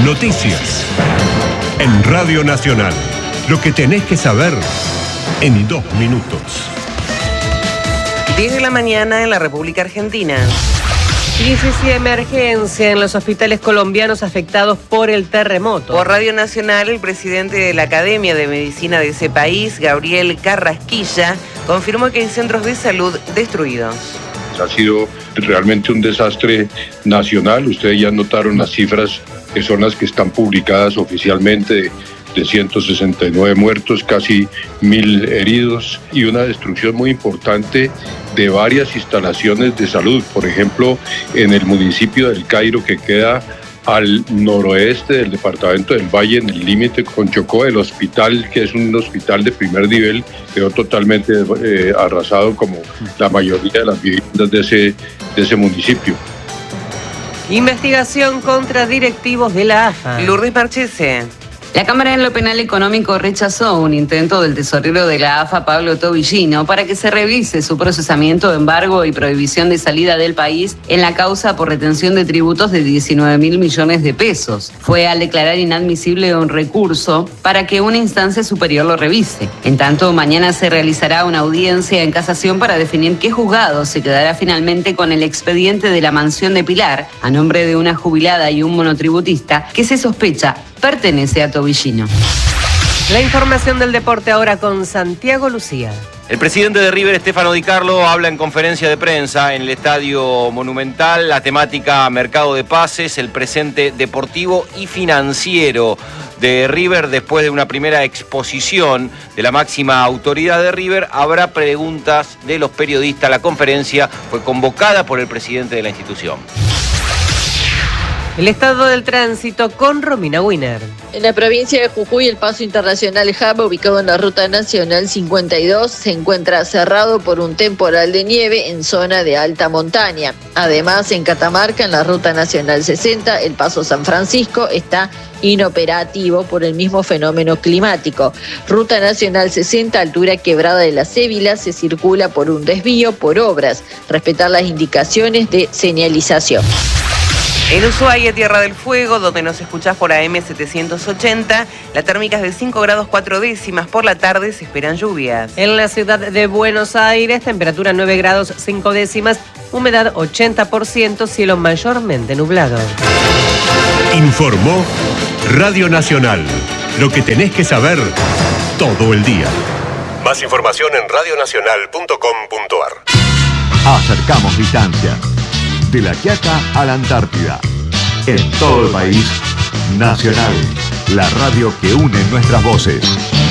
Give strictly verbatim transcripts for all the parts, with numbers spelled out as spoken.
Noticias. En Radio Nacional. Lo que tenés que saber en dos minutos. diez de la mañana en la República Argentina. Crisis y emergencia en los hospitales colombianos afectados por el terremoto. Por Radio Nacional, el presidente de la Academia de Medicina de ese país, Gabriel Carrasquilla, confirmó que hay centros de salud destruidos. Ha sido realmente un desastre nacional. Ustedes ya notaron las cifras que son las que están publicadas oficialmente de, de ciento sesenta y nueve muertos, casi mil heridos y una destrucción muy importante de varias instalaciones de salud. Por ejemplo, en el municipio del Cairo, que queda al noroeste del departamento del Valle, en el límite con Chocó, el hospital, que es un hospital de primer nivel, quedó totalmente eh, arrasado, como la mayoría de las viviendas de ese, de ese municipio. Investigación contra directivos de la A F A. Lourdes Marchese. La Cámara en lo Penal Económico rechazó un intento del tesorero de la A F A, Pablo Tobillino, para que se revise su procesamiento, embargo y prohibición de salida del país en la causa por retención de tributos de diecinueve mil millones de pesos. Fue al declarar inadmisible un recurso para que una instancia superior lo revise. En tanto, mañana se realizará una audiencia en casación para definir qué juzgado se quedará finalmente con el expediente de la mansión de Pilar, a nombre de una jubilada y un monotributista que se sospecha pertenece a Tobillino. La información del deporte ahora con Santiago Lucía. El presidente de River, Stefano Di Carlo, habla en conferencia de prensa en el Estadio Monumental. La temática mercado de pases, el presente deportivo y financiero de River. Después de una primera exposición de la máxima autoridad de River, habrá preguntas de los periodistas. La conferencia fue convocada por el presidente de la institución. El estado del tránsito con Romina Winer. En la provincia de Jujuy, el paso internacional Jaba, ubicado en la ruta nacional cincuenta y dos, se encuentra cerrado por un temporal de nieve en zona de alta montaña. Además, en Catamarca, en la ruta nacional sesenta, el paso San Francisco está inoperativo por el mismo fenómeno climático. Ruta nacional sesenta, altura Quebrada de la Cébila, se circula por un desvío por obras. Respetar las indicaciones de señalización. En Ushuaia, Tierra del Fuego, donde nos escuchás por A M setecientos ochenta, la térmica es de cinco grados cuatro décimas. Por la tarde se esperan lluvias. En la ciudad de Buenos Aires, temperatura nueve grados cinco décimas, humedad ochenta por ciento, cielo mayormente nublado. Informó Radio Nacional. Lo que tenés que saber todo el día. Más información en radio nacional punto com punto ar. Acercamos distancia. De La Quiaca a la Antártida. En todo el país, Nacional, la radio que une nuestras voces.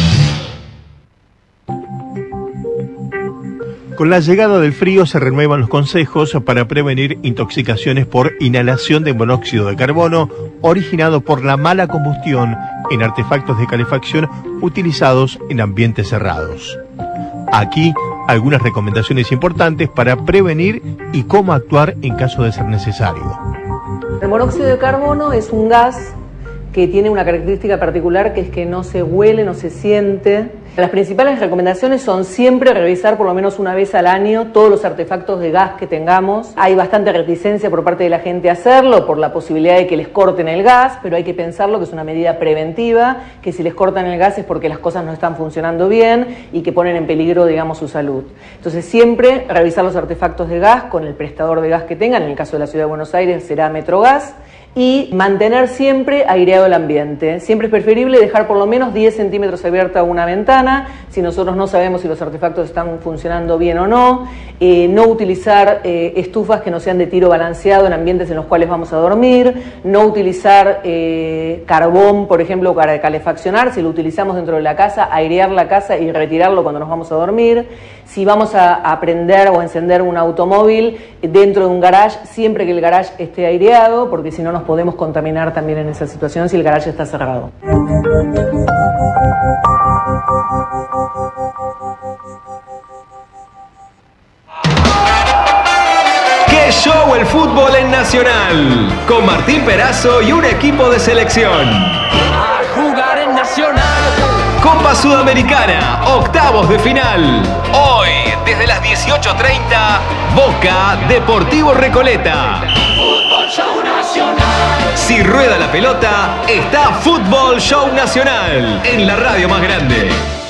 Con la llegada del frío se renuevan los consejos para prevenir intoxicaciones por inhalación de monóxido de carbono originado por la mala combustión en artefactos de calefacción utilizados en ambientes cerrados. Aquí algunas recomendaciones importantes para prevenir y cómo actuar en caso de ser necesario. El monóxido de carbono es un gas que tiene una característica particular, que es que no se huele, no se siente. Las principales recomendaciones son siempre revisar por lo menos una vez al año todos los artefactos de gas que tengamos. Hay bastante reticencia por parte de la gente a hacerlo por la posibilidad de que les corten el gas, pero hay que pensarlo que es una medida preventiva, que si les cortan el gas es porque las cosas no están funcionando bien y que ponen en peligro, digamos, su salud. Entonces siempre revisar los artefactos de gas con el prestador de gas que tengan. En el caso de la Ciudad de Buenos Aires será Metrogas. Y mantener siempre aireado el ambiente. Siempre es preferible dejar por lo menos diez centímetros abierta una ventana, si nosotros no sabemos si los artefactos están funcionando bien o no. Eh, no utilizar eh, estufas que no sean de tiro balanceado en ambientes en los cuales vamos a dormir. No utilizar eh, carbón, por ejemplo, para calefaccionar. Si lo utilizamos dentro de la casa, airear la casa y retirarlo cuando nos vamos a dormir. Si vamos a, a prender o encender un automóvil dentro de un garage, siempre que el garage esté aireado, porque si no nos podemos contaminar también en esa situación si el garage está cerrado. ¡Qué show el fútbol en Nacional! Con Martín Perazo y un equipo de selección. A jugar en Nacional. Copa Sudamericana, octavos de final. Hoy, desde las dieciocho treinta, Boca Deportivo Recoleta. Fútbol Show Nacional. Si rueda la pelota, está Fútbol Show Nacional en la radio más grande.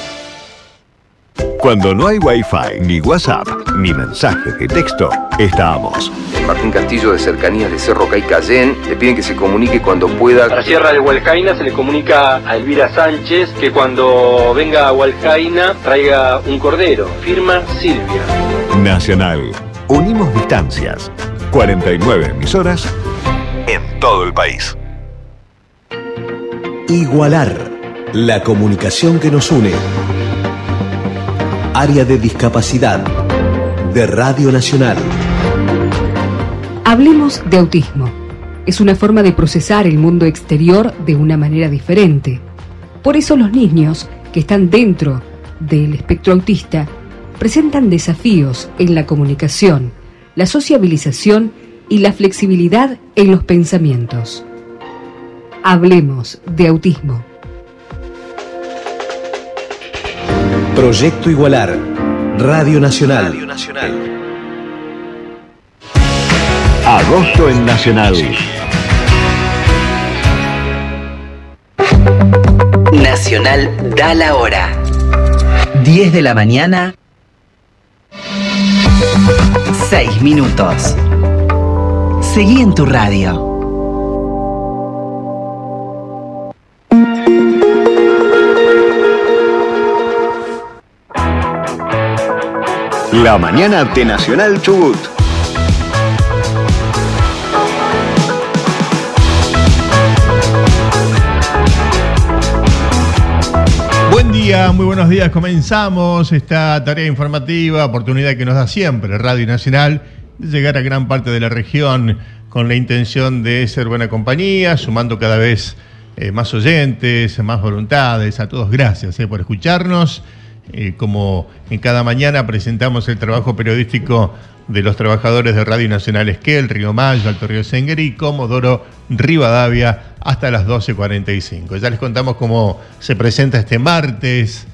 Cuando no hay Wi-Fi, ni WhatsApp, ni mensajes de texto, estamos. Martín Castillo de Cercanías de Cerro Caicayén le piden que se comunique cuando pueda. A la Sierra de Hualcaina se le comunica a Elvira Sánchez que cuando venga a Hualcaina traiga un cordero. Firma Silvia. Nacional. Unimos distancias. cuarenta y nueve emisoras en todo el país. Igualar. La comunicación que nos une. Área de discapacidad de Radio Nacional. Hablemos de autismo. Es una forma de procesar el mundo exterior de una manera diferente. Por eso los niños que están dentro del espectro autista presentan desafíos en la comunicación, la sociabilización y la flexibilidad en los pensamientos. Hablemos de autismo. Proyecto Igualar. Radio Nacional. Radio Nacional. Agosto en Nacional. Nacional da la hora. diez de la mañana. seis minutos. Seguí en tu radio. La mañana de Nacional Chubut. Buen día, muy buenos días. Comenzamos esta tarea informativa, oportunidad que nos da siempre Radio Nacional de llegar a gran parte de la región con la intención de ser buena compañía, sumando cada vez eh, más oyentes, más voluntades. A todos gracias eh, por escucharnos. Eh, como en cada mañana presentamos el trabajo periodístico de los trabajadores de Radio Nacional Esquel, Río Mayo, Alto Río Sengri y Comodoro Rivadavia hasta las doce cuarenta y cinco. Ya les contamos cómo se presenta este martes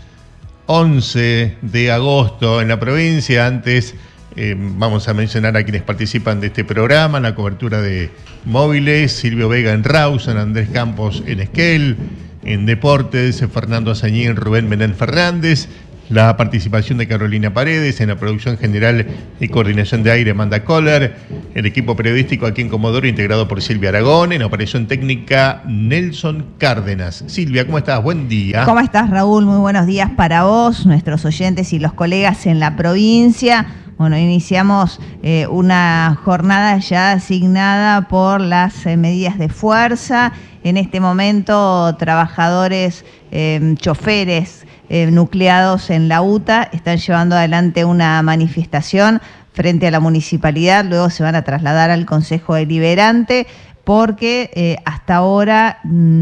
once de agosto en la provincia. Antes eh, vamos a mencionar a quienes participan de este programa, la cobertura de móviles, Silvio Vega en Rawson, Andrés Campos en Esquel. En deportes, Fernando Azañín, Rubén Menén Fernández, la participación de Carolina Paredes, en la producción general y coordinación de aire, Amanda Kohler, el equipo periodístico aquí en Comodoro integrado por Silvia Aragón, en operación técnica Nelson Cárdenas. Silvia, ¿cómo estás? Buen día. ¿Cómo estás, Raúl? Muy buenos días para vos, nuestros oyentes y los colegas en la provincia. Bueno, iniciamos eh, una jornada ya asignada por las eh, medidas de fuerza. En este momento, trabajadores, eh, choferes eh, nucleados en la U T A están llevando adelante una manifestación frente a la municipalidad. Luego se van a trasladar al Consejo Deliberante porque eh, hasta ahora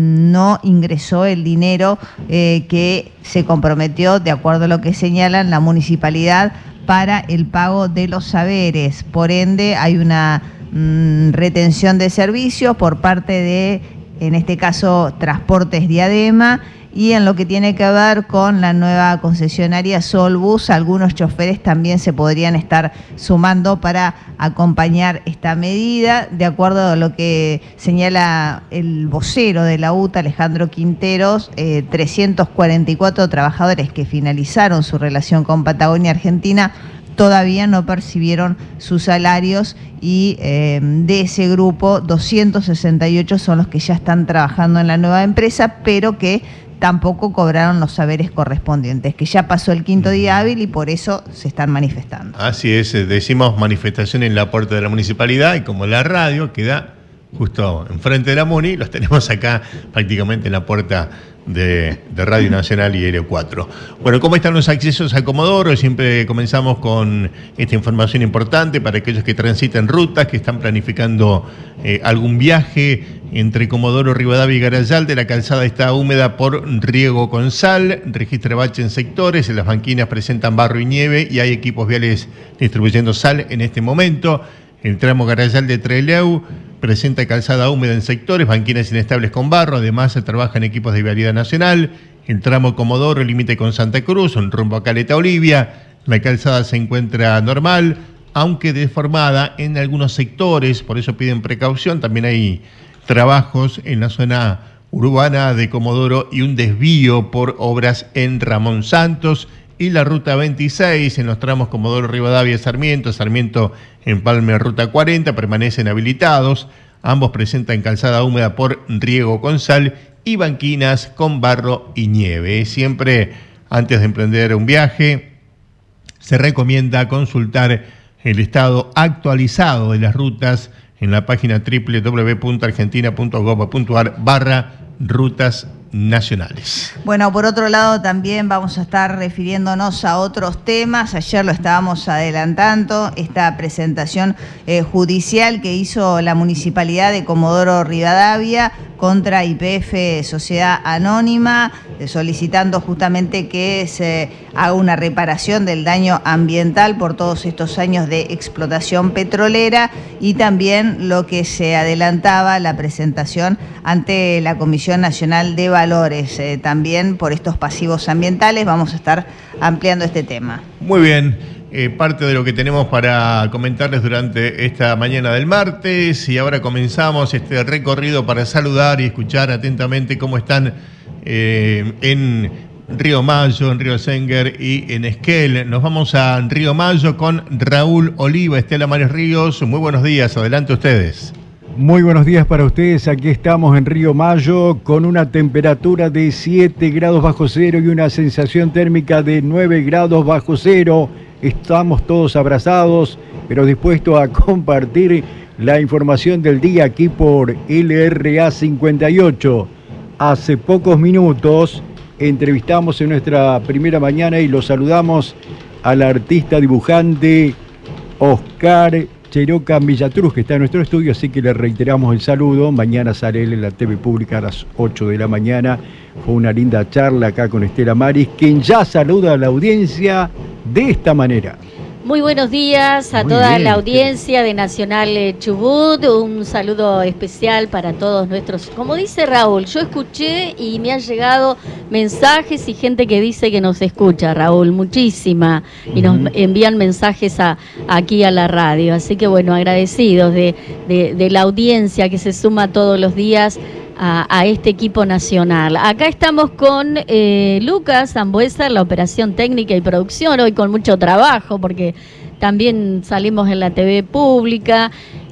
no ingresó el dinero eh, que se comprometió, de acuerdo a lo que señalan la municipalidad, para el pago de los saberes. Por ende, hay una mm, retención de servicios por parte de, en este caso, Transportes Diadema, y en lo que tiene que ver con la nueva concesionaria Solbus, algunos choferes también se podrían estar sumando para acompañar esta medida. De acuerdo a lo que señala el vocero de la U T A, Alejandro Quinteros, eh, trescientos cuarenta y cuatro trabajadores que finalizaron su relación con Patagonia Argentina todavía no percibieron sus salarios y eh, de ese grupo doscientos sesenta y ocho son los que ya están trabajando en la nueva empresa, pero que tampoco cobraron los saberes correspondientes, que ya pasó el quinto día hábil y por eso se están manifestando. Así es, decimos manifestación en la puerta de la municipalidad y como la radio queda justo enfrente de la Muni, los tenemos acá prácticamente en la puerta de, de Radio Nacional y L cuatro. Bueno, ¿cómo están los accesos a Comodoro? Siempre comenzamos con esta información importante para aquellos que transitan rutas, que están planificando eh, algún viaje entre Comodoro, Rivadavia y Garayalde. La calzada está húmeda por riego con sal, registra bache en sectores, las banquinas presentan barro y nieve y hay equipos viales distribuyendo sal en este momento. El tramo Garayalde-Trelew presenta calzada húmeda en sectores, banquinas inestables con barro, además se trabaja en equipos de vialidad nacional. El tramo Comodoro, límite con Santa Cruz, en rumbo a Caleta Olivia, la calzada se encuentra normal, aunque deformada en algunos sectores, por eso piden precaución. También hay trabajos en la zona urbana de Comodoro y un desvío por obras en Ramón Santos. Y la ruta veintiséis en los tramos Comodoro Rivadavia Sarmiento, Sarmiento Empalme ruta cuarenta permanecen habilitados. Ambos presentan calzada húmeda por riego con sal y banquinas con barro y nieve. Siempre antes de emprender un viaje se recomienda consultar el estado actualizado de las rutas en la página doble u doble u doble u punto argentina punto gov punto ar barra rutas nacionales. Bueno, por otro lado también vamos a estar refiriéndonos a otros temas. Ayer lo estábamos adelantando, esta presentación eh, judicial que hizo la Municipalidad de Comodoro Rivadavia contra Y P F Sociedad Anónima, eh, solicitando justamente que se haga una reparación del daño ambiental por todos estos años de explotación petrolera, y también lo que se adelantaba, la presentación ante la Comisión Nacional de Valores, eh, también por estos pasivos ambientales. Vamos a estar ampliando este tema. Muy bien, eh, parte de lo que tenemos para comentarles durante esta mañana del martes, y ahora comenzamos este recorrido para saludar y escuchar atentamente cómo están eh, en Río Mayo, en Río Senguer y en Esquel. Nos vamos a Río Mayo con Raúl Oliva, Estela Mares Ríos. Muy buenos días, adelante ustedes. Muy buenos días para ustedes, aquí estamos en Río Mayo con una temperatura de siete grados bajo cero y una sensación térmica de nueve grados bajo cero. Estamos todos abrazados, pero dispuestos a compartir la información del día aquí por L R A cincuenta y ocho. Hace pocos minutos entrevistamos en nuestra primera mañana y lo saludamos al artista dibujante Oscar Cheroca Villatruz, que está en nuestro estudio, así que le reiteramos el saludo. Mañana sale él en la T V pública a las ocho de la mañana. Fue una linda charla acá con Estela Maris, quien ya saluda a la audiencia de esta manera. Muy buenos días a Muy toda bien. la audiencia de Nacional Chubut. Un saludo especial para todos nuestros... Como dice Raúl, yo escuché y me han llegado mensajes y gente que dice que nos escucha, Raúl, muchísima. Y nos Ujú. envían mensajes a, aquí a la radio. Así que bueno, agradecidos de, de, de la audiencia que se suma todos los días a, a este equipo nacional. Acá estamos con eh, Lucas Ambuesa, la operación técnica y producción, hoy con mucho trabajo porque también salimos en la T V pública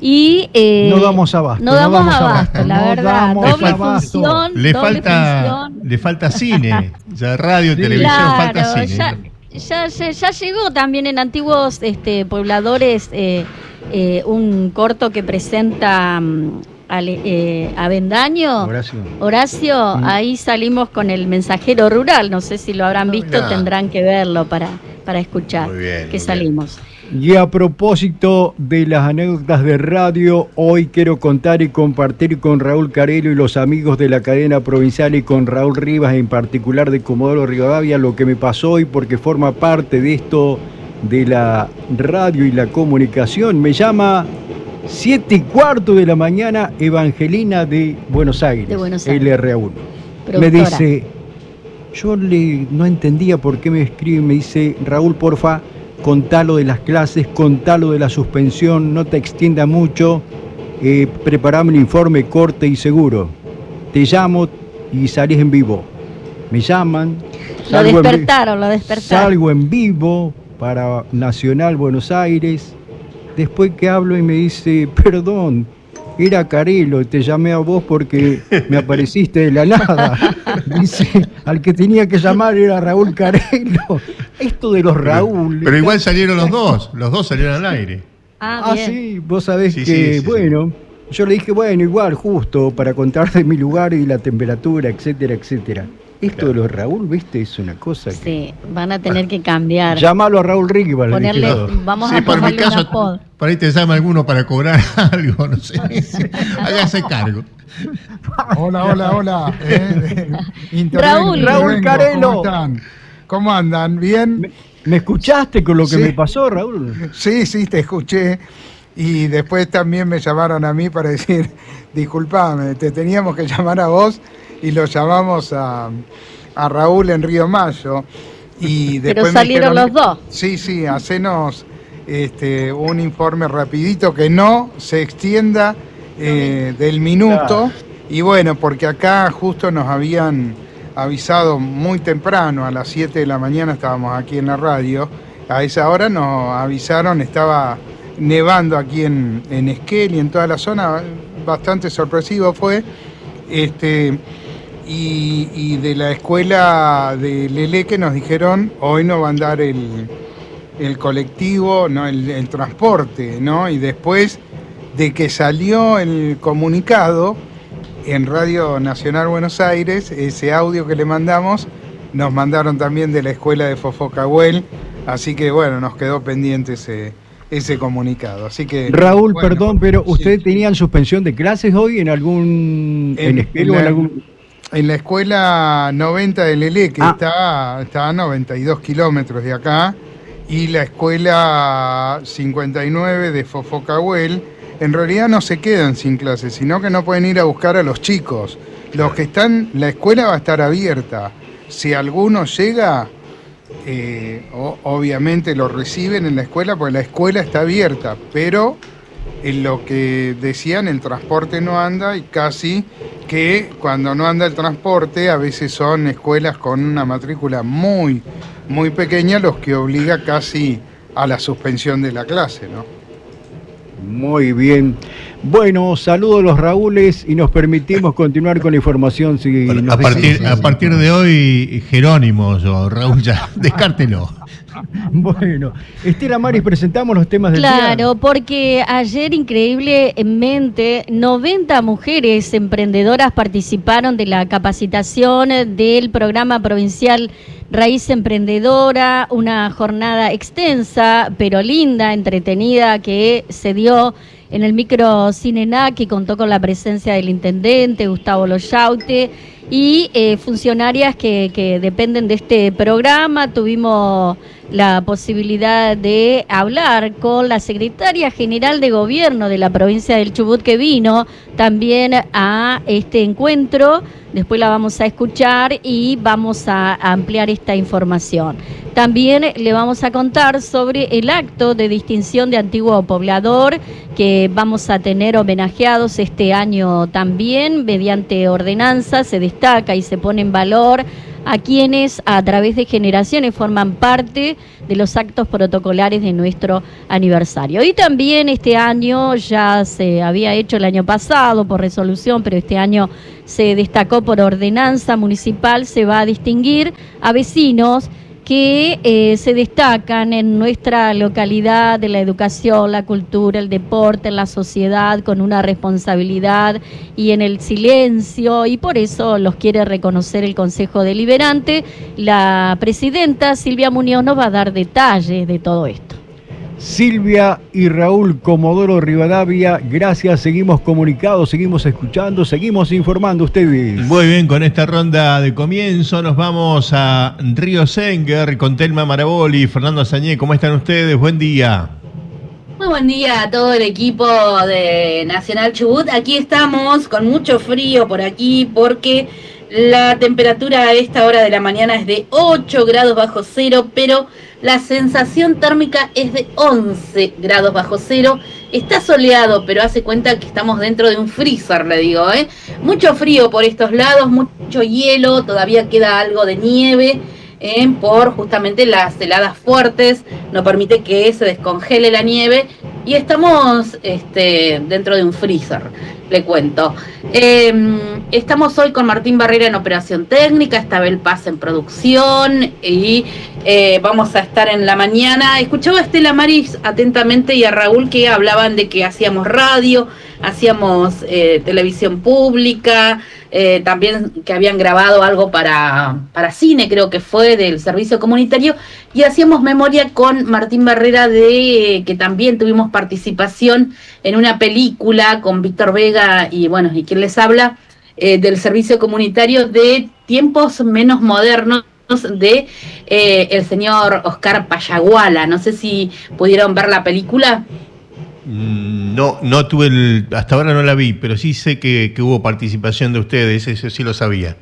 y eh, No damos abasto. no damos abasto, la no verdad, damos doble abasto. función, Le doble falta, función. le falta cine, ya radio, Sí. televisión, falta Claro, cine. ya, ya, ya, ya llegó también en antiguos este, pobladores eh, eh, un corto que presenta mm, al, eh, Avendaño. Horacio. Horacio, Mm. ahí salimos con el mensajero rural, no sé si lo habrán visto, mirá. tendrán que verlo para, para escuchar Muy bien, que muy salimos. Y a propósito de las anécdotas de radio, hoy quiero contar y compartir con Raúl Carelo y los amigos de la cadena provincial y con Raúl Rivas en particular de Comodoro Rivadavia lo que me pasó hoy, porque forma parte de esto de la radio y la comunicación. Me llama siete y cuarto de la mañana Evangelina de Buenos Aires, De Buenos Aires. L R A uno. Me Productora. dice, yo le, no entendía por qué me escribe, me dice, Raúl, porfa, contalo de las clases, contalo de la suspensión, no te extienda mucho, eh, preparame un informe corte y seguro. Te llamo y salís en vivo. Me llaman, Lo salgo en vi- despertaron, lo despertaron. salgo en vivo para Nacional Buenos Aires. Después que hablo y me dice, perdón, era Carelo, te llamé a vos porque me apareciste de la nada. Dice, al que tenía que llamar era Raúl Carelo. Esto de los Raúl. Pero igual salieron los dos, los dos salieron al aire. Ah, Ah, bien. sí, vos sabés Sí, que, sí, sí, bueno, yo le dije, bueno, igual, justo, para contar de mi lugar y la temperatura, etcétera, etcétera. Esto de los Raúl, viste, es una cosa que... Sí, van a tener que cambiar. Llámalo a Raúl Rivas, le dije Ponerle, yo. vamos Sí, a por mi ponerle un caso, apodo. por ahí te llama alguno para cobrar algo, no sé. Hágase cargo. Hola, hola, hola. Eh, intervengo, Raúl. intervengo. Raúl Carelo. ¿Cómo están? ¿Cómo andan? ¿Bien? ¿Me escuchaste con lo que Sí. me pasó, Raúl? Sí, sí, te escuché. Y después también me llamaron a mí para decir, disculpame, te teníamos que llamar a vos y lo llamamos a, a Raúl en Río Mayo. Y Pero después me salieron dijeron, los dos. Sí, sí, hacenos este, un informe rapidito que no se extienda eh, del minuto. Y bueno, porque acá justo nos habían avisado muy temprano, a las siete de la mañana estábamos aquí en la radio. A esa hora nos avisaron, estaba nevando aquí en, en Esquel y en toda la zona, bastante sorpresivo fue. Este, y, y de la escuela de Leleque nos dijeron, hoy no va a andar el, el colectivo, no el, el transporte, ¿no? Y después de que salió el comunicado en Radio Nacional Buenos Aires, ese audio que le mandamos, nos mandaron también de la escuela de Fofocahuel, así que bueno, nos quedó pendiente ese, ese comunicado. Así que Raúl, bueno, perdón, pero sí. ¿ustedes tenían suspensión de clases hoy en algún En, en, en, la, en algún... en la escuela noventa de Lele, que Ah. está, está a noventa y dos kilómetros de acá, y la escuela cincuenta y nueve de Fofocahuel, en realidad no se quedan sin clases, sino que no pueden ir a buscar a los chicos. Los que están, la escuela va a estar abierta. Si alguno llega, eh, o, obviamente lo reciben en la escuela, porque la escuela está abierta, pero en lo que decían, el transporte no anda, y casi que cuando no anda el transporte, a veces son escuelas con una matrícula muy, muy pequeña, los que obliga casi a la suspensión de la clase, ¿no? Muy bien. Bueno, saludos a los Raúles y nos permitimos continuar con la información. Si Bueno, nos a, partir, decís. a partir de hoy, Jerónimo, yo, Raúl, ya, descártelo. Bueno, Estela Maris, presentamos los temas del día. Claro, porque ayer increíblemente noventa mujeres emprendedoras participaron de la capacitación del programa provincial Raíz Emprendedora, una jornada extensa pero linda, entretenida, que se dio en el micro Cinená, que contó con la presencia del intendente Gustavo Loyaute y eh, funcionarias que, que dependen de este programa. Tuvimos la posibilidad de hablar con la secretaria general de gobierno de la provincia del Chubut, que vino también a este encuentro. Después la vamos a escuchar y vamos a ampliar esta información. También le vamos a contar sobre el acto de distinción de antiguo poblador que vamos a tener homenajeados este año también mediante ordenanza. Se destaca y se pone en valor a quienes a través de generaciones forman parte de los actos protocolares de nuestro aniversario. Y también este año, ya se había hecho el año pasado por resolución, pero este año se destacó por ordenanza municipal, se va a distinguir a vecinos que eh, se destacan en nuestra localidad de la educación, la cultura, el deporte, en la sociedad, con una responsabilidad y en el silencio, y por eso los quiere reconocer el Consejo Deliberante. La presidenta Silvia Muñoz nos va a dar detalles de todo esto. Silvia y Raúl Comodoro Rivadavia, gracias, seguimos comunicados, seguimos escuchando, seguimos informando a ustedes. Muy bien, con esta ronda de comienzo nos vamos a Río Senguer con Telma Maraboli, Fernando Sañé. ¿Cómo están ustedes? Buen día. Muy buen día a todo el equipo de Nacional Chubut. Aquí estamos con mucho frío por aquí porque la temperatura a esta hora de la mañana es de ocho grados bajo cero, pero la sensación térmica es de once grados bajo cero. Está soleado, pero hace cuenta que estamos dentro de un freezer, le digo, ¿eh? Mucho frío por estos lados, mucho hielo, todavía queda algo de nieve, ¿eh? Por justamente las heladas fuertes, no permite que se descongele la nieve y estamos este, dentro de un freezer, le cuento. Eh, estamos hoy con Martín Barrera en operación técnica, está Abel Paz en producción y eh, vamos a estar en la mañana. Escuchaba a Estela Maris atentamente y a Raúl que hablaban de que hacíamos radio, hacíamos eh, televisión pública, eh, también que habían grabado algo para, para cine, creo que fue, del servicio comunitario, y hacíamos memoria con Martín Barrera de que también tuvimos participación en una película con Víctor Vega y bueno, y quien les habla, eh, del servicio comunitario de tiempos menos modernos de eh, el señor Oscar Payaguala. No sé si pudieron ver la película. No, no tuve el, hasta ahora no la vi, pero sí sé que, que hubo participación de ustedes, eso sí lo sabía.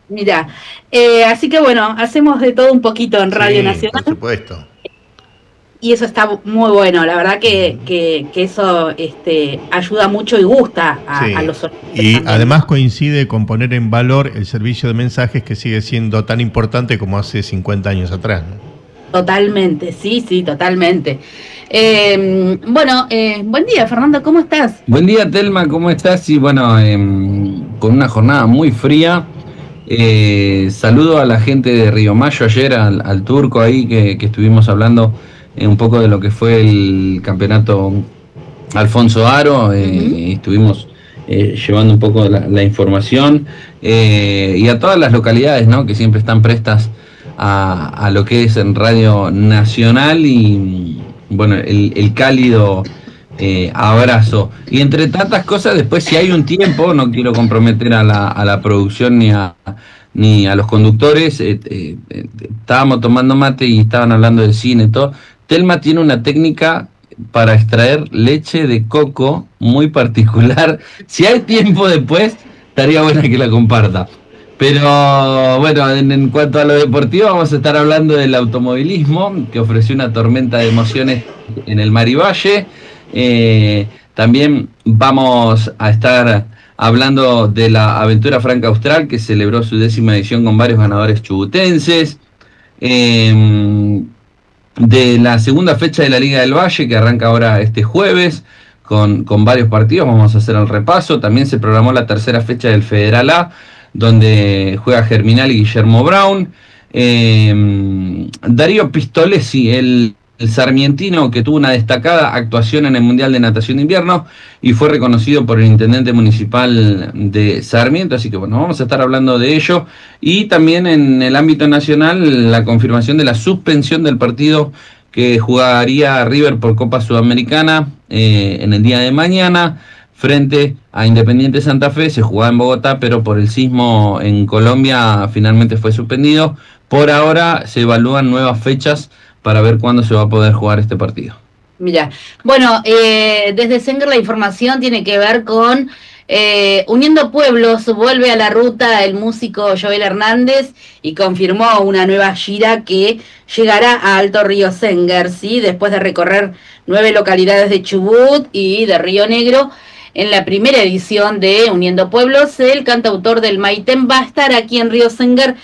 Mira, eh, así que bueno, hacemos de todo un poquito en Radio Sí, Nacional. por supuesto. y eso está muy bueno, la verdad que, que, que eso este, ayuda mucho y gusta a, Sí. a los oyentes Y también. además coincide con poner en valor el servicio de mensajes que sigue siendo tan importante como hace cincuenta años atrás, ¿no? Totalmente, sí, sí, totalmente. Eh, bueno, eh, buen día, Fernando, ¿cómo estás? Buen día, Telma, ¿cómo estás? Y bueno, eh, con una jornada muy fría. Eh, saludo a la gente de Río Mayo ayer, al, al turco ahí que, que estuvimos hablando eh, un poco de lo que fue el campeonato Alfonso Aro. Eh, uh-huh. Estuvimos eh, llevando un poco la, la información eh, y a todas las localidades, ¿no?, que siempre están prestas a, a lo que es en Radio Nacional y bueno, el, el cálido eh, abrazo. Y entre tantas cosas, después si hay un tiempo, no quiero comprometer a la, a la producción ni a, ni a los conductores, eh, eh, eh, estábamos tomando mate y estaban hablando de cine y todo. Telma tiene una técnica para extraer leche de coco muy particular. Si hay tiempo después, estaría buena que la comparta. Pero bueno, en, en cuanto a lo deportivo, vamos a estar hablando del automovilismo, que ofreció una tormenta de emociones en el Marivalle. Eh, también vamos a estar hablando de la Aventura Franca Austral, que celebró su décima edición con varios ganadores chubutenses. Eh, de la segunda fecha de la Liga del Valle, que arranca ahora este jueves, con, con varios partidos, vamos a hacer el repaso. También se programó la tercera fecha del Federal A, donde juega Germinal y Guillermo Brown. Eh, Darío Pistolesi, el, el sarmientino que tuvo una destacada actuación en el Mundial de Natación de Invierno y fue reconocido por el intendente municipal de Sarmiento, así que bueno, vamos a estar hablando de ello. Y también en el ámbito nacional, la confirmación de la suspensión del partido que jugaría River por Copa Sudamericana eh, en el día de mañana, frente a Independiente Santa Fe. Se jugaba en Bogotá, pero por el sismo en Colombia finalmente fue suspendido. Por ahora se evalúan nuevas fechas para ver cuándo se va a poder jugar este partido. Mira, bueno, eh, desde Sengar la información tiene que ver con eh, Uniendo Pueblos. Vuelve a la ruta el músico Joel Hernández y confirmó una nueva gira que llegará a Alto Río Sengar, ¿sí? Después de recorrer nueve localidades de Chubut y de Río Negro. En la primera edición de Uniendo Pueblos, el cantautor del Maitén va a estar aquí en Río Sengar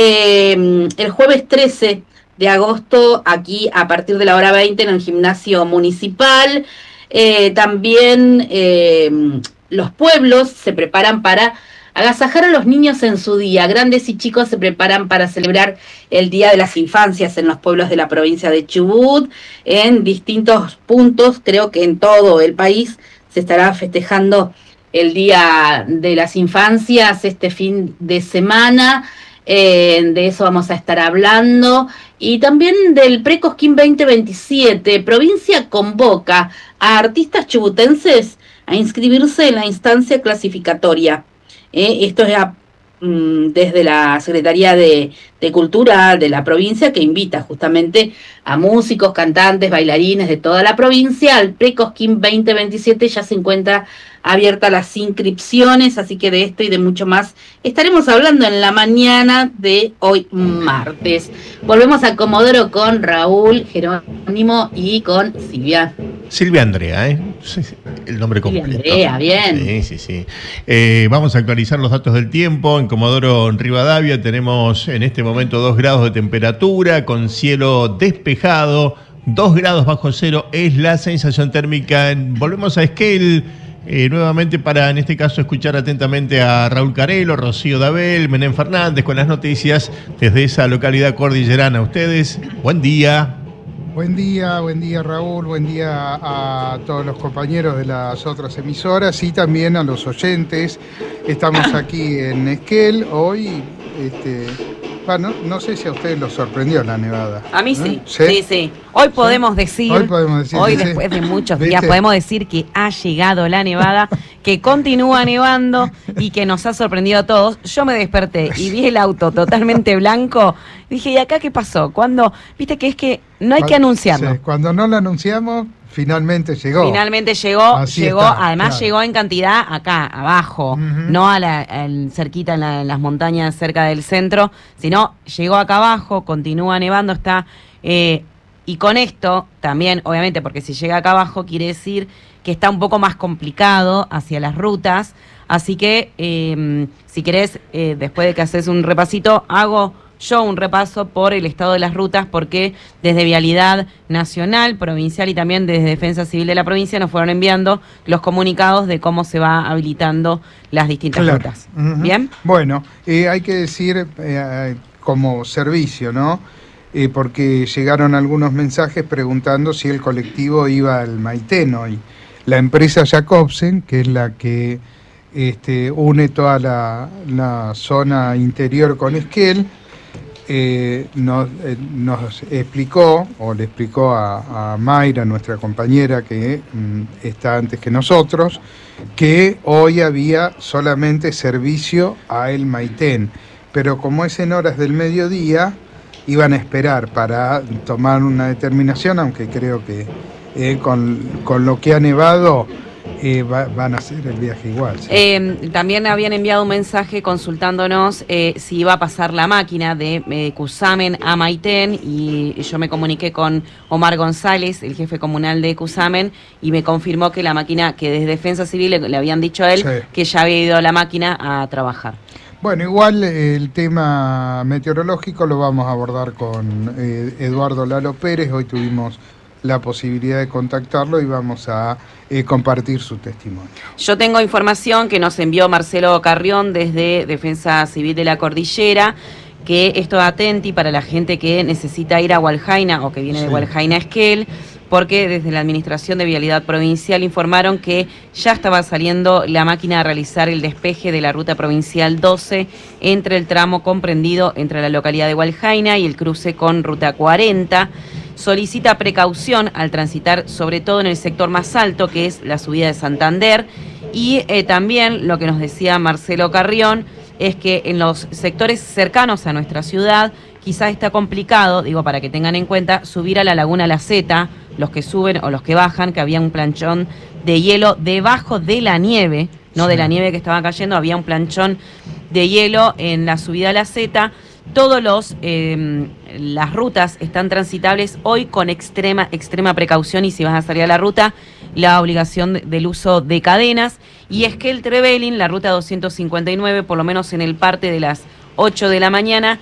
eh, el jueves trece de agosto, aquí a partir de la hora veinte en el gimnasio municipal. Eh, también eh, los pueblos se preparan para agasajar a los niños en su día. Grandes y chicos se preparan para celebrar el Día de las Infancias en los pueblos de la provincia de Chubut, en distintos puntos, creo que en todo el país se estará festejando el Día de las Infancias este fin de semana. Eh, de eso vamos a estar hablando. Y también del Precosquín veinte veintisiete. Provincia convoca a artistas chubutenses a inscribirse en la instancia clasificatoria. Eh, esto es a, mm, desde la Secretaría de, de Cultura de la provincia, que invita justamente a músicos, cantantes, bailarines de toda la provincia. Al Precosquín veinte veintisiete ya se encuentra abiertas las inscripciones, así que de esto y de mucho más estaremos hablando en la mañana de hoy martes. Volvemos a Comodoro con Raúl, Jerónimo y con Silvia. Silvia Andrea, ¿eh? El nombre completo. Silvia Andrea, bien. Sí, sí, sí. Eh, vamos a actualizar los datos del tiempo. En Comodoro, en Rivadavia, tenemos en este momento dos grados de temperatura, con cielo despejado, dos grados bajo cero es la sensación térmica. Volvemos a Esquel. Eh, nuevamente para, en este caso, escuchar atentamente a Raúl Carelo, Rocío Dabel, Menem Fernández con las noticias desde esa localidad cordillerana. Ustedes, buen día. Buen día, buen día Raúl, buen día a todos los compañeros de las otras emisoras y también a los oyentes. Estamos aquí en Esquel hoy. Este, bueno, no sé si a ustedes los sorprendió la nevada. A mí ¿no? sí, sí, sí, sí. Hoy podemos decir, hoy, podemos decir, hoy sí, después de muchos ¿viste? días, podemos decir que ha llegado la nevada, que continúa nevando y que nos ha sorprendido a todos. Yo me desperté y vi el auto totalmente blanco. Dije, ¿y acá qué pasó? Cuando, viste que es que no hay que anunciarlo. Sí, cuando no lo anunciamos, finalmente llegó. Finalmente llegó, Así llegó, está, además claro. llegó en cantidad acá, abajo, uh-huh. no a la, al, cerquita en, la, en las montañas cerca del centro, sino llegó acá abajo, continúa nevando, está... Eh, Y con esto también, obviamente, porque si llega acá abajo quiere decir que está un poco más complicado hacia las rutas. Así que, eh, si querés, eh, después de que haces un repasito, hago yo un repaso por el estado de las rutas, porque desde Vialidad Nacional, Provincial y también desde Defensa Civil de la provincia nos fueron enviando los comunicados de cómo se va habilitando las distintas Claro. rutas. Ujú. ¿Bien? Bueno, eh, hay que decir eh, como servicio, ¿no? Eh, porque llegaron algunos mensajes preguntando si el colectivo iba al Maitén hoy. La empresa Jacobsen, que es la que este, une toda la, la zona interior con Esquel, eh, nos, eh, nos explicó, o le explicó a, a Mayra, nuestra compañera que mm, está antes que nosotros, que hoy había solamente servicio a El Maitén, pero como es en horas del mediodía, iban a esperar para tomar una determinación, aunque creo que eh, con, con lo que ha nevado eh, va, van a hacer el viaje igual. ¿sí? Eh, también habían enviado un mensaje consultándonos eh, si iba a pasar la máquina de eh, Cusamen a Maitén, y yo me comuniqué con Omar González, el jefe comunal de Cusamen, y me confirmó que la máquina, que desde Defensa Civil le, le habían dicho a él, Sí. que ya había ido a la máquina a trabajar. Bueno, igual eh, el tema meteorológico lo vamos a abordar con eh, Eduardo Lalo Pérez. Hoy tuvimos la posibilidad de contactarlo y vamos a eh, compartir su testimonio. Yo tengo información que nos envió Marcelo Carrión desde Defensa Civil de la Cordillera, que esto es atenti para la gente que necesita ir a Hualjaina o que viene Sí. de Hualjaina a Esquel, porque desde la Administración de Vialidad Provincial informaron que ya estaba saliendo la máquina a realizar el despeje de la ruta provincial doce entre el tramo comprendido entre la localidad de Hualjaina y el cruce con ruta cuarenta. Solicita precaución al transitar, sobre todo en el sector más alto, que es la subida de Santander, y eh, también lo que nos decía Marcelo Carrión es que en los sectores cercanos a nuestra ciudad quizás está complicado, digo para que tengan en cuenta, subir a la Laguna La Zeta, los que suben o los que bajan, que había un planchón de hielo debajo de la nieve, no Sí. de la nieve que estaba cayendo, había un planchón de hielo en la subida a la Zeta. Todos los eh, las rutas están transitables hoy con extrema extrema precaución, y si vas a salir a la ruta, la obligación de- del uso de cadenas. Y es que el Trevelin, la ruta doscientos cincuenta y nueve, por lo menos en el parte de las ocho de la mañana,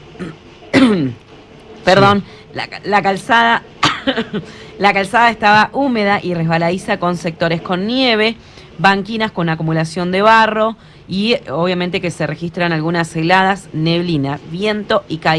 perdón, la, la calzada la calzada estaba húmeda y resbaladiza con sectores con nieve, banquinas con acumulación de barro, y obviamente que se registran algunas heladas, neblina, viento y caída.